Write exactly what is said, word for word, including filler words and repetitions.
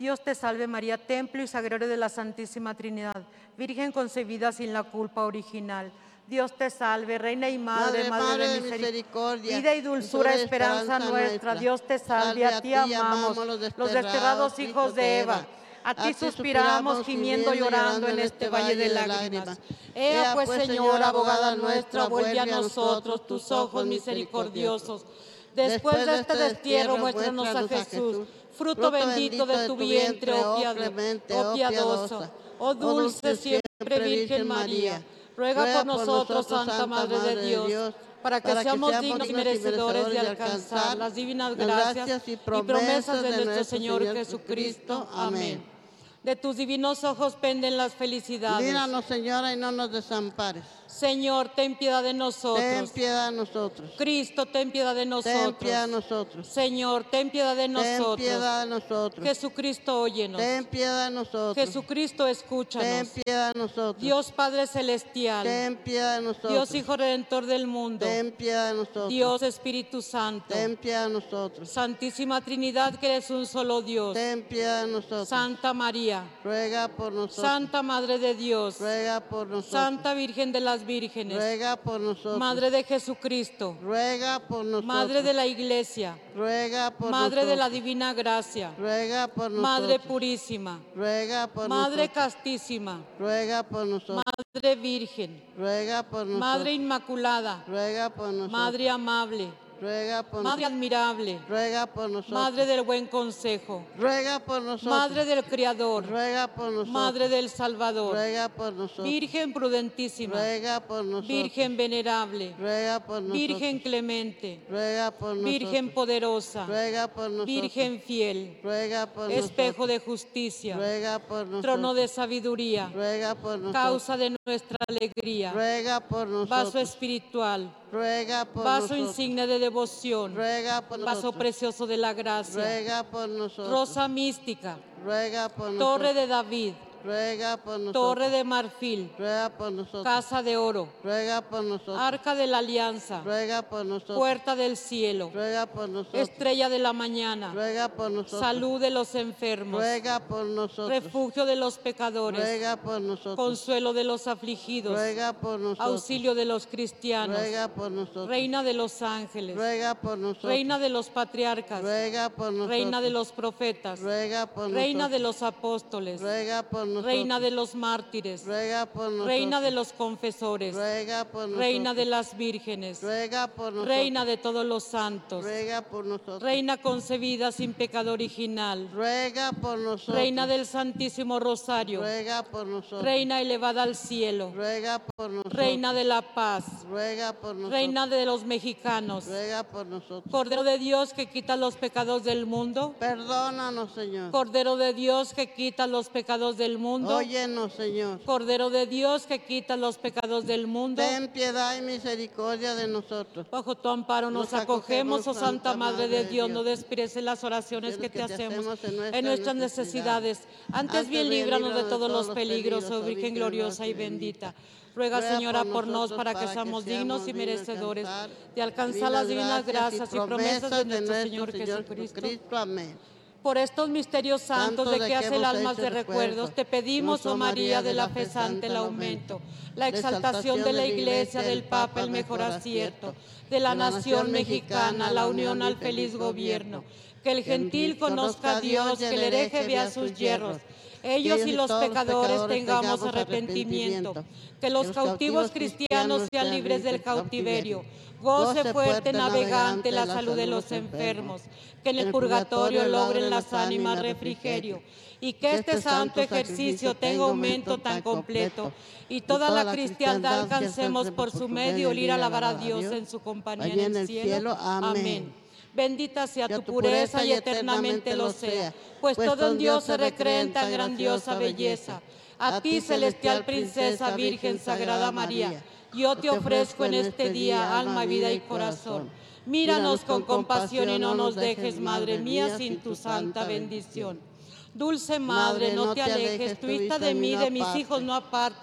Dios te salve María, templo y sagrario de la Santísima Trinidad, Virgen concebida sin la culpa original. Dios te salve, Reina y Madre, Madre, Madre, Madre de de misericordia, misericordia, vida y dulzura, esperanza nuestra. Dios te salve, a ti amamos, los desterrados hijos de Eva. A ti suspiramos, gimiendo y llorando en este valle de lágrimas. Ea pues, Señora, abogada nuestra, vuelve a nosotros tus ojos misericordiosos. Después de este destierro, muéstranos a Jesús, fruto bendito de tu vientre, oh piadoso, oh piadosa, oh dulce siempre Virgen María. Ruega por nosotros, Santa Madre de Dios, para que seamos dignos y merecedores de alcanzar las divinas gracias y promesas de nuestro Señor Jesucristo. Amén. De tus divinos ojos penden las felicidades. Míranos, Señora, y no nos desampares. Señor, ten piedad de nosotros. Ten piedad de nosotros. Cristo, ten piedad de nosotros. Ten piedad de nosotros. Señor, ten piedad de nosotros. Ten piedad de nosotros. Jesucristo, óyenos. Ten piedad de nosotros. Jesucristo, escúchanos. Ten piedad de nosotros. Dios Padre Celestial. Ten piedad de nosotros. Dios Hijo Redentor del mundo. Ten piedad de nosotros. Dios Espíritu Santo. Ten piedad de nosotros. Santísima Trinidad, que eres un solo Dios. Ten piedad de nosotros. Santa María. Ruega por nosotros. Santa Madre de Dios. Ruega por nosotros. Santa Virgen de las Vírgenes. Ruega por nosotros. Madre de Jesucristo. Ruega por nosotros. Madre de la Iglesia. Ruega por Madre nosotros. de la Divina Gracia. Ruega por nosotros. Madre Purísima. Ruega por Madre nosotros. Castísima. Ruega por nosotros. Madre Virgen. Ruega por nosotros. Madre Inmaculada. Ruega por nosotros. Madre Amable. Ruega por Madre nosotros. Admirable. Ruega por nosotros. Madre del Buen Consejo. Ruega por nosotros. Madre del Creador. Ruega por nosotros. Madre del Salvador. Ruega por nosotros. Virgen prudentísima. Ruega por nosotros. Virgen venerable. Ruega por nosotros. Virgen clemente. Ruega por nosotros. Virgen poderosa. Ruega por nosotros. Virgen fiel. Ruega por Espejo nosotros. de justicia. Ruega por nosotros. Trono de sabiduría. Ruega por nosotros. Causa de nuestra alegría. Ruega por nosotros. Vaso espiritual. Ruega por Vaso nosotros. insigne de devoción. Ruega por Vaso nosotros. precioso de la gracia. Ruega por nosotros. Rosa mística. Ruega por nosotros. Torre de David. Ruega por nosotros. Torre de marfil. Ruega por nosotros. Casa de oro. Ruega por nosotros. Arca de la alianza. Ruega por nosotros. Puerta del cielo. Ruega por nosotros. Estrella de la mañana. Ruega por nosotros. Salud de los enfermos. Ruega por nosotros. Refugio de los pecadores. Ruega por nosotros. Consuelo de los afligidos. Ruega por nosotros. Auxilio de los cristianos. Ruega por nosotros. Reina de los ángeles. Ruega por nosotros. Reina de los patriarcas. Ruega por nosotros. Reina de los profetas. Ruega por nosotros. Reina de los apóstoles. Ruega por nosotros. Reina de los mártires. Ruega por nosotros. Reina de los confesores. Ruega por nosotros. Reina de las vírgenes. Ruega por nosotros. Reina de todos los santos. Ruega por nosotros. Reina concebida sin pecado original. Ruega por nosotros. Reina del Santísimo Rosario. Ruega por nosotros. Reina elevada al cielo. Ruega por nosotros. Reina de la paz. Ruega por nosotros. Reina de los mexicanos. Ruega por nosotros. Cordero de Dios que quita los pecados del mundo. Perdónanos, Señor. Cordero de Dios que quita los pecados del mundo. Óyenos, Señor. Cordero de Dios que quita los pecados del mundo. Ten piedad y misericordia de nosotros. Bajo tu amparo nos, Nos acogemos, acogemos, oh Santa Madre de Dios. No Dios. desprecies las oraciones De que lo te que te hacemos hacemos en en nuestras nuestras necesidades. Antes Antes bien bien líbranos de todos los peligros, peligros, oh Virgen gloriosa y bendita. Ruega, Ruega Señora, por por nos nosotros para que para que seamos seamos dignos y dignos de merecedores alcanzar de alcanzar las divinas gracias y promesas de nuestro nuestro Señor Jesucristo. Amén. Por estos misterios santos de que hace el alma de recuerdos, te pedimos, oh María de la fe santa, el aumento, la exaltación de la Iglesia, del Papa, el mejor acierto, de la nación mexicana, la unión al feliz gobierno, que el gentil conozca a Dios, que el hereje vea sus yerros, ellos y los pecadores tengamos arrepentimiento, que los cautivos cristianos sean libres del cautiverio, goce fuerte navegante la salud de los enfermos, que en el purgatorio logren las ánimas refrigerio, y que este santo ejercicio tenga aumento tan completo, y toda la cristiandad alcancemos por su medio el ir a alabar a Dios en su compañía en el cielo. Amén. Bendita sea tu pureza y eternamente lo sea, pues todo en Dios se recree en tan grandiosa belleza. A ti, celestial princesa, Virgen Sagrada María, yo te ofrezco en este día alma, vida y corazón. Míranos con compasión y no nos dejes, Madre mía, sin tu santa bendición. Dulce Madre, no te alejes, tu vista de mí, de mis hijos no apartes.